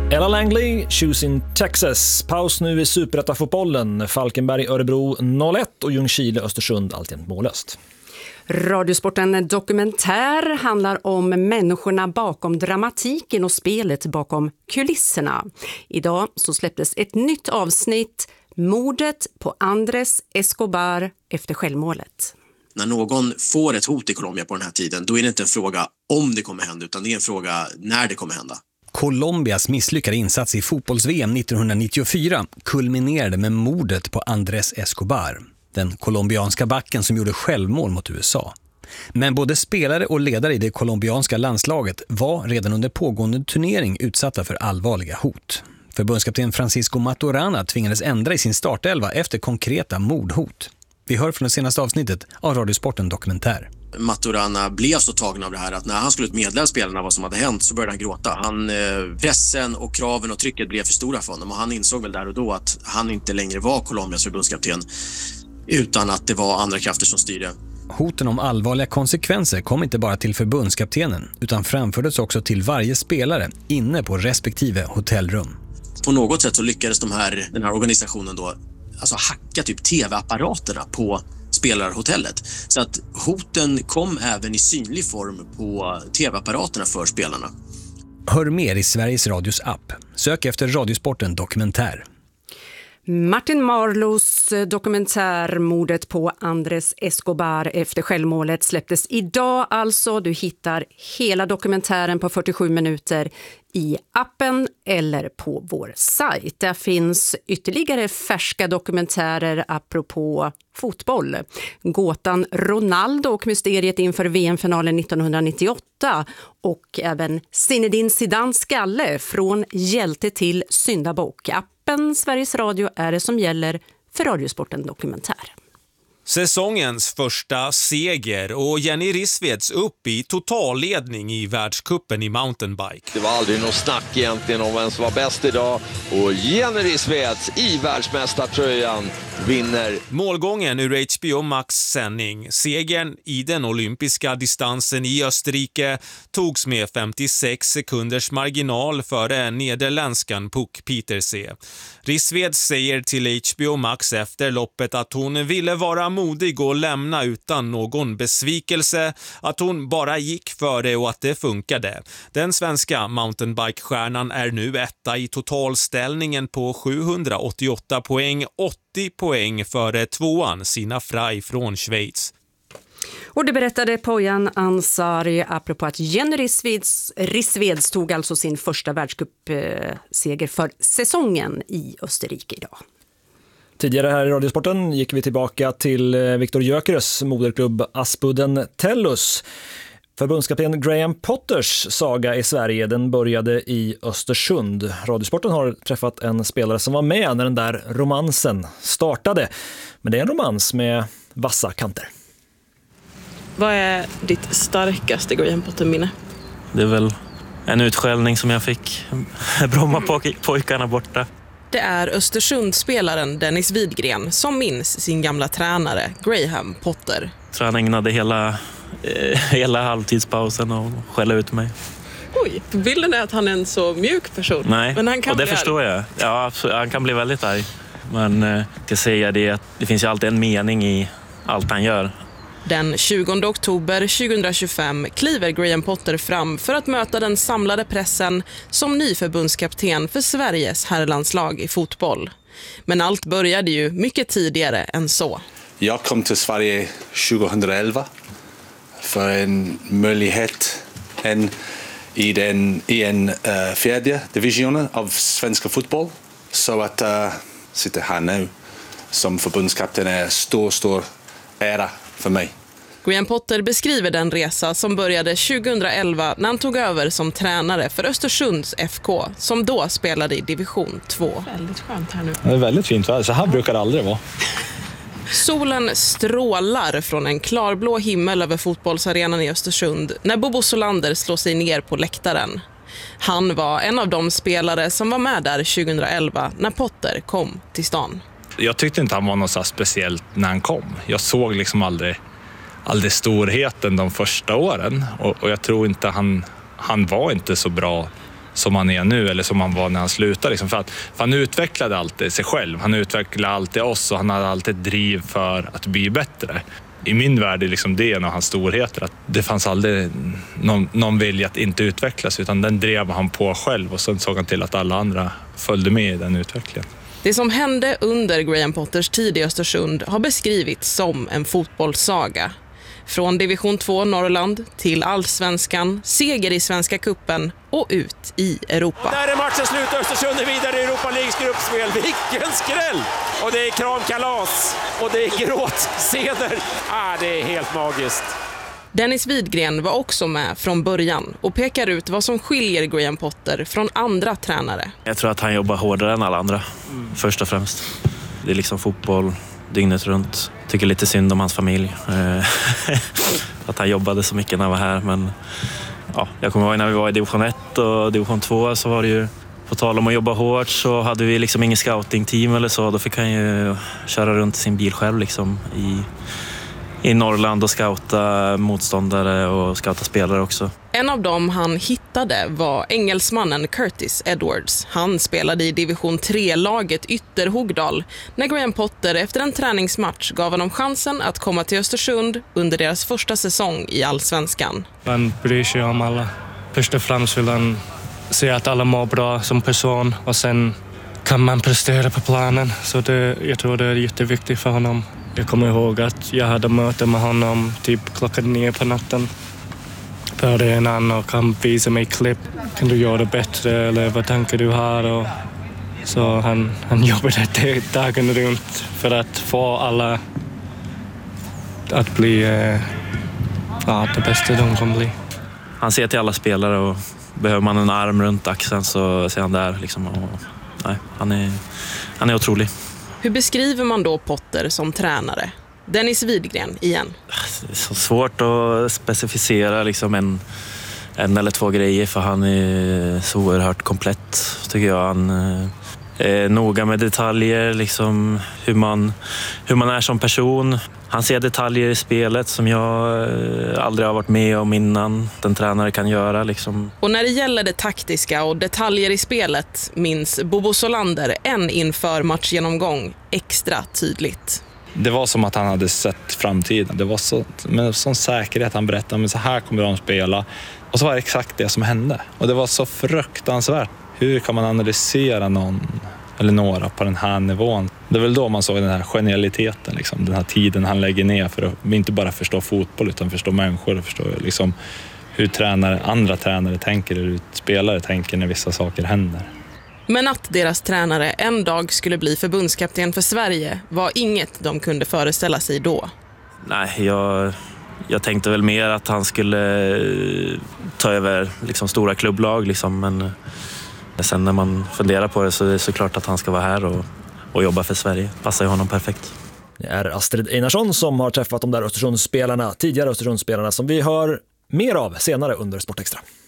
Ella Langley, Choosing Texas. Paus nu i Superettan-fotbollen. Falkenberg, Örebro 0-1 och Ljungskile, Östersund alltjämt mållöst. Radiosporten Dokumentär handlar om människorna bakom dramatiken och spelet bakom kulisserna. Idag så släpptes ett nytt avsnitt, mordet på Andrés Escobar efter självmålet. När någon får ett hot i Colombia på den här tiden, då är det inte en fråga om det kommer hända, utan det är en fråga när det kommer hända. Colombias misslyckade insats i fotbolls-VM 1994 kulminerade med mordet på Andrés Escobar, den colombianska backen som gjorde självmål mot USA. Men både spelare och ledare i det colombianska landslaget var redan under pågående turnering utsatta för allvarliga hot. Förbundskapten Francisco Maturana tvingades ändra i sin startelva efter konkreta mordhot. Vi hör från det senaste avsnittet av Radiosporten Dokumentär. Maturana blev så tagen av det här att när han skulle meddela spelarna vad som hade hänt så började han gråta. Pressen och kraven och trycket blev för stora för honom och han insåg väl där och då att han inte längre var Colombias förbundskapten utan att det var andra krafter som styrde. Hoten om allvarliga konsekvenser kom inte bara till förbundskaptenen utan framfördes också till varje spelare inne på respektive hotellrum. På något sätt så lyckades den här organisationen då alltså hacka typ tv-apparaterna på spelarhotellet. Så att hoten kom även i synlig form på tv-apparaterna för spelarna. Hör mer i Sveriges Radios app. Sök efter Radiosporten Dokumentär. Martin Marlos dokumentär mordet på Andrés Escobar efter självmålet släpptes idag alltså. Du hittar hela dokumentären på 47 minuter i appen eller på vår sajt. Där finns ytterligare färska dokumentärer apropå fotboll. Gåtan Ronaldo och mysteriet inför VM-finalen 1998 och även Zinedine Zidane skalle från hjälte till syndabock. Appen Sveriges Radio är det som gäller för Radiosporten Dokumentär. Säsongens första seger och Jenny Rissveds upp i totalledning i världscupen i mountainbike. Det var aldrig något snack egentligen om vem som var bäst idag och Jenny Rissveds i världsmästartröjan vinner. Målgången ur HBO Max sändning, segern i den olympiska distansen i Österrike togs med 56 sekunders marginal före nederländskan Puk Pieterse. Rissved säger till HBO Max efter loppet att hon ville vara modig och lämna utan någon besvikelse, att hon bara gick för det och att det funkade. Den svenska mountainbike-stjärnan är nu etta i totalställningen på 788 poäng, 80 poäng före tvåan Sina Frey från Schweiz. Och det berättade Pojan Ansari apropå att Jenny Rissveds tog alltså sin första världscupseger för säsongen i Österrike idag. Tidigare här i Radiosporten gick vi tillbaka till Viktor Gyökeres moderklubb Aspudden Tellus. Förbundskapten Graham Potters saga i Sverige, den började i Östersund. Radiosporten har träffat en spelare som var med när den där romansen startade. Men det är en romans med vassa kanter. Vad är ditt starkaste Graham Potter-minne? Det är väl en utskällning som jag fick. Bromma-pojkarna borta. Det är Östersundsspelaren Dennis Widgren som minns sin gamla tränare Graham Potter. Så han ägnade hela halvtidspausen och skälla ut mig. Oj, bilden är att han är en så mjuk person. Nej, men han kan och det förstår jag. Ja, han kan bli väldigt arg. Men jag ska säga det att det finns ju alltid en mening i allt han gör. Den 20 oktober 2025 kliver Graham Potter fram för att möta den samlade pressen som ny förbundskapten för Sveriges herrlandslag i fotboll. Men allt började ju mycket tidigare än så. Jag kom till Sverige 2011 för en möjlighet i en fjärde divisionen av svenska fotboll. Så att sitta här nu som förbundskapten är stor ära för mig. Graham Potter beskriver den resa som började 2011 när han tog över som tränare för Östersunds FK som då spelade i division 2. Väldigt skönt här nu. Det är väldigt fint väder, så här brukar det aldrig vara. Solen strålar från en klarblå himmel över fotbollsarenan i Östersund när Bobo Solander slår sig ner på läktaren. Han var en av de spelare som var med där 2011 när Potter kom till stan. Jag tyckte inte han var något så speciellt när han kom. Jag såg liksom aldrig storheten de första åren och jag tror inte han var inte så bra som han är nu eller som han var när han slutade. Liksom. För han utvecklade alltid sig själv, han utvecklade alltid oss och han hade alltid ett driv för att bli bättre. I min värld är liksom det en av hans storheter, att det fanns aldrig någon vilja att inte utvecklas, utan den drev han på själv och sen såg han till att alla andra följde med i den utvecklingen. Det som hände under Graham Potters tid i Östersund har beskrivits som en fotbollssaga. Från division 2 Norrland till allsvenskan, seger i Svenska cupen och ut i Europa. Där är matchen slut, Östersund är vidare i Europa Leagues gruppspel. Vilken skräll! Och det är kramkalas och det är gråtseder. Det är helt magiskt. Dennis Widgren var också med från början och pekar ut vad som skiljer Graham Potter från andra tränare. Jag tror att han jobbar hårdare än alla andra, först och främst. Det är liksom fotboll dygnet runt. Tycker lite synd om hans familj. Att han jobbade så mycket när han var här. Men ja, jag kommer ihåg när vi var i division 1 och division 2 så var det ju, på tal om att jobba hårt, så hade vi liksom ingen scouting-team eller så. Då fick han ju köra runt sin bil själv liksom i Norrland och scouta motståndare och scouta spelare också. En av dem han hittade var engelsmannen Curtis Edwards. Han spelade i division 3-laget Ytterhogdal när Graham Potter efter en träningsmatch gav honom chansen att komma till Östersund under deras första säsong i Allsvenskan. Man bryr sig om alla. Först och främst vill han se att alla mår bra som person och sen kan man prestera på planen. Så jag tror det är jätteviktigt för honom. Jag kommer ihåg att jag hade möte med honom typ 9:00 på natten. För det är en annan och han visar mig klipp. Kan du göra det bättre eller vad tänker du här? Och så han jobbade dagen runt för att få alla att bli det bästa de kan bli. Han ser till alla spelare och behöver man en arm runt axeln så ser han där. Liksom, och, han är otrolig. Hur beskriver man då Potter som tränare? Dennis Widgren igen. Det är så svårt att specificera liksom en eller två grejer, för han är så oerhört komplett tycker jag. Han är noga med detaljer, liksom hur man är som person. Han ser detaljer i spelet som jag aldrig har varit med om innan den tränare kan göra. Liksom. Och när det gäller det taktiska och detaljer i spelet minns Bobo Solander en inför matchgenomgång extra tydligt. Det var som att han hade sett framtiden. Det var med sån säkerhet han berättade, men så här kommer de spela. Och så var det exakt det som hände. Och det var så fruktansvärt. Hur kan man analysera någon eller några på den här nivån? Det är väl då man såg den här genialiteten, liksom. Den här tiden han lägger ner för att inte bara förstå fotboll utan förstå människor och förstå liksom, hur andra tränare tänker, hur spelare tänker när vissa saker händer. Men att deras tränare en dag skulle bli förbundskapten för Sverige var inget de kunde föreställa sig då. Nej, jag tänkte väl mer att han skulle ta över liksom, stora klubblag. Liksom, men sen när man funderar på det så är det såklart att han ska vara här och jobba för Sverige. Passar ju honom perfekt. Det är Astrid Einarsson som har träffat de där tidigare Östersundsspelarna som vi hör mer av senare under Sportextra.